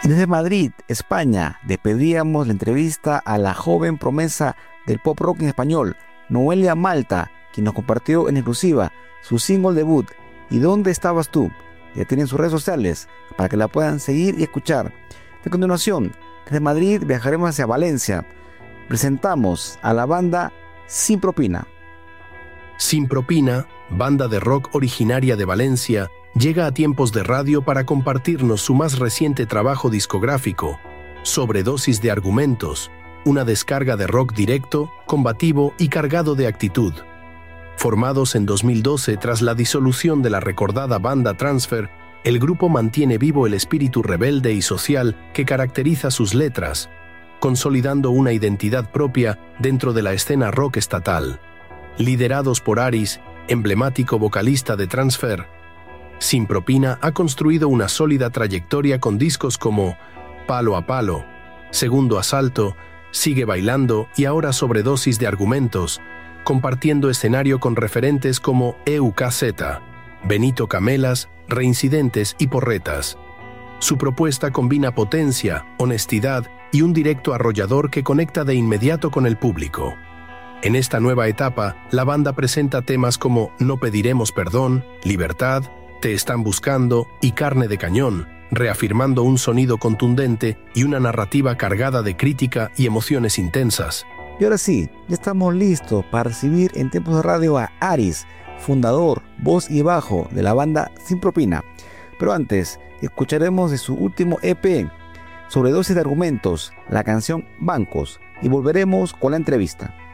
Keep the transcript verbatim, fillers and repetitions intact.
Desde Madrid, España, despedíamos la entrevista a la joven promesa del pop rock en español, Noelia Malta, quien nos compartió en exclusiva su single debut, ¿Y dónde estabas tú?, que tienen sus redes sociales para que la puedan seguir y escuchar. A continuación, desde Madrid viajaremos hacia Valencia. Presentamos a la banda Sin Propina. Sin Propina, banda de rock originaria de Valencia, llega a Tiempos de Radio para compartirnos su más reciente trabajo discográfico, Sobredosis de Argumentos, una descarga de rock directo, combativo y cargado de actitud. Formados en dos mil doce tras la disolución de la recordada banda Transfer, el grupo mantiene vivo el espíritu rebelde y social que caracteriza sus letras, consolidando una identidad propia dentro de la escena rock estatal. Liderados por Aris, emblemático vocalista de Transfer, Sin Propina ha construido una sólida trayectoria con discos como Palo a Palo, Segundo Asalto, Sigue Bailando y ahora Sobredosis de Argumentos, compartiendo escenario con referentes como E U K Z, Benito Camelas, Reincidentes y Porretas. Su propuesta combina potencia, honestidad y un directo arrollador que conecta de inmediato con el público. En esta nueva etapa, la banda presenta temas como No pediremos perdón, Libertad, Te están buscando y Carne de cañón, reafirmando un sonido contundente y una narrativa cargada de crítica y emociones intensas. Y ahora sí, ya estamos listos para recibir en Tiempos de Radio a Aris, fundador, voz y bajo de la banda Sin Propina. Pero antes, escucharemos de su último E P, Sobredosis de Argumentos, la canción Bancos, y volveremos con la entrevista.